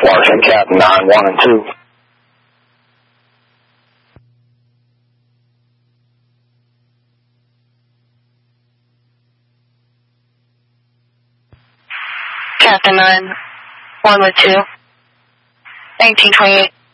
Washington Captain 9, 1 and 2. Captain 9, 1 with 2, 1928.